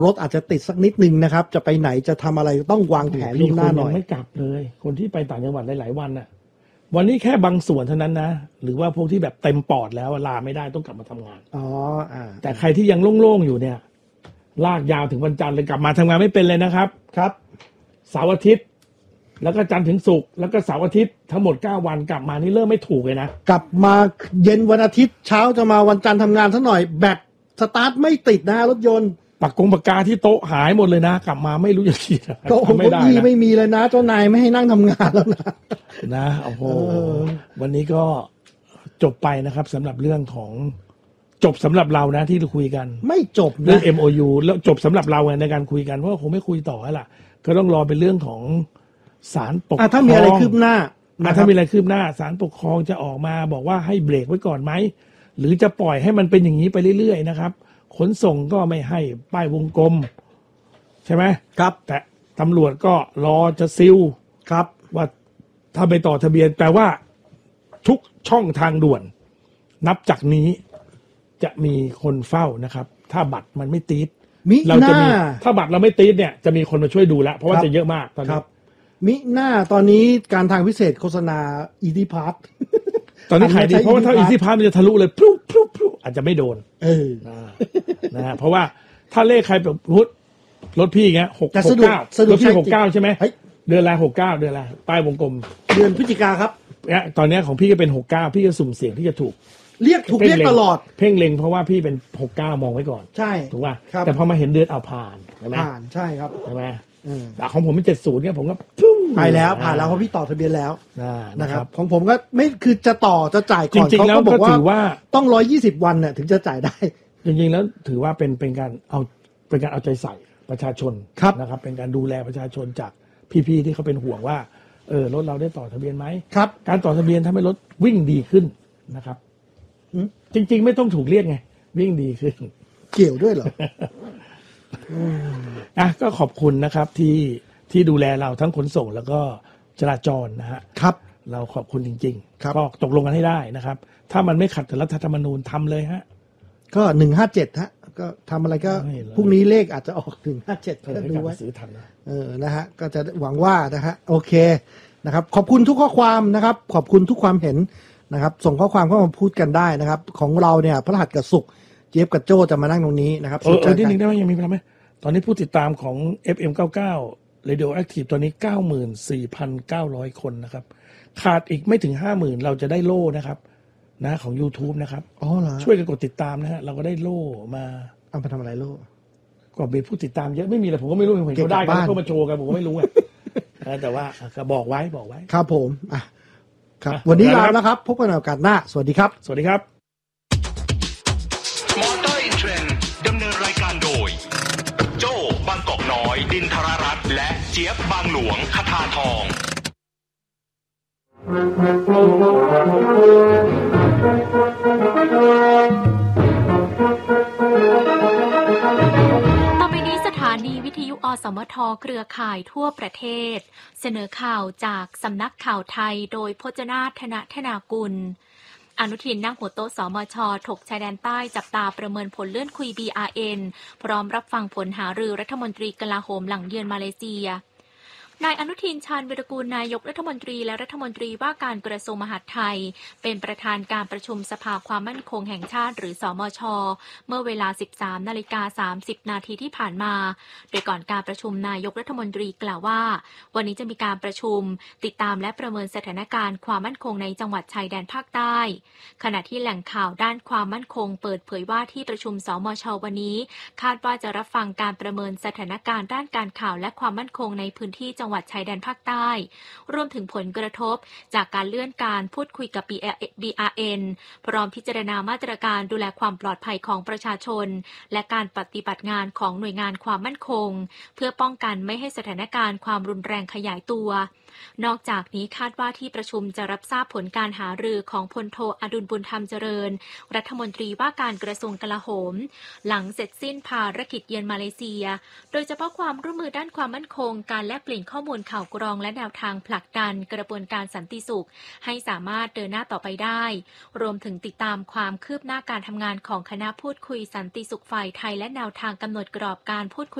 รถอาจจะติดสักนิดนึงนะครับจะไปไหนจะทำอะไรต้องวางแผนล่วงหน้าหน่อยไม่กลับเลยคนที่ไปต่างจังหวัดหลายๆวันน่ะวันนี้แค่บางส่วนเท่านั้นนะหรือว่าพวกที่แบบเต็มปอดแล้วลาไม่ได้ต้องกลับมาทำงานแต่ใครที่ยังโล่งๆอยู่เนี่ยลากยาวถึงวันจันทร์เลยกลับมาทำงานไม่เป็นเลยนะครับครับเสาร์อาทิตย์แล้วก็จันทร์ถึงศุกร์แล้วก็เสาร์อาทิตย์ทั้งหมด9วันกลับมานี่เริ่มไม่ถูกเลยนะกลับมาเย็นวันอาทิตย์เช้าจะมาวันจันทร์ทำงานซะหน่อยแบตสตาร์ทไม่ติดนะรถยนต์ปากกาที่โต๊ะหายหมดเลยนะกลับมาไม่รู้จะขี่ก็ไม่ได้นะไม่มีเลยนะเจ้านายไม่ให้นั่งทำงานแล้วนะโอ้โหวันนี้ก็จบไปนะครับสำหรับเรื่องของจบสำหรับเรานะที่เราคุยกันไม่จบนะเรื่อง MOU แล้วจบสำหรับเราในการคุยกันเพราะว่าคงไม่คุยต่อแล้วล่ะก็ต้องรอเป็นเรื่องของศาลปกครองถ้ามีอะไรคืบหน้าถ้ามีอะไรคืบหน้าศาลปกครองจะออกมาบอกว่าให้เบรกไว้ก่อนไหมหรือจะปล่อยให้มันเป็นอย่างนี้ไปเรื่อยๆนะครับขนส่งก็ไม่ให้ป้ายวงกลมใช่ไหมครับแต่ตำรวจก็รอจะซิลครับว่าถ้าไปต่อทะเบียนแปลว่าทุกช่องทางด่วนนับจากนี้จะมีคนเฝ้านะครับถ้าบัตรมันไม่ตีดเราจะมีถ้าบัตรเราไม่ตีดเนี่ยจะมีคนมาช่วยดูแล้วเพราะว่าจะเยอะมากตอนนี้มิหน้าตอนนี้การทางพิเศษโฆษณา Easy Pass ตอนนี้ขายดีเพราะว่าถ้า Easy Pass มันจะทะลุเลยพลุอาจจะไม่โดนนะฮะเพราะว่าถ้าเลขใครแบบรถพี่เงี้ย669รถพี่69ใช่ไหมเดือนละ69เดือนละป้ายวงกลมเดือนพฤศจิกาครับเนี่ยตอนนี้ของพี่ก็เป็น69พี่ก็สุ่มเสี่ยงที่จะถูกเรียกตลอดเพ่งเล็งเพราะว่าพี่เป็น69มองไว้ก่อนใช่ถูกป่ะแต่พอมาเห็นเดือนเอาผ่านใช่ไหมผ่านใช่ครับใช่ไหมแต่ของผมเป็น70เนี่ยผมก็ไปแล้วผ่านแล้วเพราะพี่ต่อทะเบียนแล้วนะครับของผมก็ไม่คือจะจ่ายก่อนเขาก็บอกว่าต้อง120วันเนี่ยถึงจะจ่ายได้จริงๆแล้วถือว่าเป็นการเอาใจใส่ประชาชนนะครับเป็นการดูแลประชาชนจากพี่ๆที่เขาเป็นห่วงว่ารถเราได้ต่อทะเบียนไหมครับการต่อทะเบียนทำให้รถวิ่งดีขึ้นนะครับจริงๆไม่ต้องถูกเรียกไงวิ่งดีขึ้นเกี่ยวด้วยเหรอก็ขอบคุณนะครับที่ดูแลเราทั้งขนส่งแล้วก็จราจรนะฮะครับเราขอบคุณจริงๆก็ตกลงกันให้ได้นะครับถ้ามันไม่ขัดกับรัฐธรรมนูญทำเลยฮะก็157ฮะก็ทำอะไรก็พรุ่งนี้เลขอาจจะออก157ก็ดูไว้ซื้อทันนะนะฮะก็จะหวังว่านะฮะโอเคนะครับขอบคุณทุกข้อความนะครับขอบคุณทุกความเห็นนะครับส่งข้อความเข้ามาพูดกันได้นะครับของเราเนี่ยพฤหัสกับศุกร์เจี๊ยบกับโจ้จะมานั่งตรงนี้นะครับนิดนึงได้ไหมยังมีเวลาไหมตอนนี้ผู้ติดตามของ FM99 Radio Active ตอนนี้ 94,900 คนนะครับขาดอีกไม่ถึง 50,000 เราจะได้โล่นะครับนะของ YouTube นะครับช่วยกันกดติดตามนะฮะเราก็ได้โล่มาเอาไปทำอะไรโล่ก็มีผู้ติดตามเยอะไม่มีเลยผมก็ไม่รู้เห็นเขาได้กันเขามาโชว์กันผมก็ไม่รู้ไงแต่ว่าก็บอกไว้ครับผมครับวันนี้ลาแล้วครับพบกันในโอกาสหน้าสวัสดีครับสวัสดีครับมอเตอร์อินเทรนด์ดำเนินรายการโดยโจ้บางกอกน้อยดินทรรัตน์และเจี๊ยบบางหลวงคทาทองต่อไปนี้สถานีวิทยุอสมทเครือข่ายทั่วประเทศเสนอข่าวจากสำนักข่าวไทยโดยพจนาถธนากุลอนุทินนั่งหัวโต๊ะสมช.ถกชายแดนใต้จับตาประเมินผลเลื่อนคุย BRN พร้อมรับฟังผลหารือรัฐมนตรีกลาโหมหลังเยือนมาเลเซียนายอนุทินชาญวิรากูลนายกรัฐมนตรีและรัฐมนตรีว่าการกระทรวงมหาดไทยเป็นประธานการประชุมสภาความมั่นคงแห่งชาติหรือสมช.เมื่อเวลา 13:30 นาทีที่ผ่านมาโดยก่อนการประชุมนายกรัฐมนตรีกล่าวว่าวันนี้จะมีการประชุมติดตามและประเมินสถานการณ์ความมั่นคงในจังหวัดชายแดนภาคใต้ขณะที่แหล่งข่าวด้านความมั่นคงเปิดเผยว่าที่ประชุมสมช.วันนี้คาดว่าจะรับฟังการประเมินสถานการณ์ด้านการข่าวและความมั่นคงในพื้นที่จังหวัดชายแดนภาคใต้รวมถึงผลกระทบจากการเลื่อนการพูดคุยกับ BRN พร้อมพิจารณามาตรการดูแลความปลอดภัยของประชาชนและการปฏิบัติงานของหน่วยงานความมั่นคงเพื่อป้องกันไม่ให้สถานการณ์ความรุนแรงขยายตัวนอกจากนี้คาดว่าที่ประชุมจะรับทราบผลการหารือของพลโทอดุลบุญธรรมเจริญรัฐมนตรีว่าการกระทรวงกลาโหมหลังเสร็จสิ้นภารกิจเยือนมาเลเซียโดยเฉพาะความร่วมมือด้านความมั่นคงการแลกเปลี่ยนข้อมูลข่าวกรองและแนวทางผลักดันกระบวนการสันติสุขให้สามารถเดินหน้าต่อไปได้รวมถึงติดตามความคืบหน้าการทำงานของคณะพูดคุยสันติสุขฝ่ายไทยและแนวทางกำหนดกรอบการพูดคุย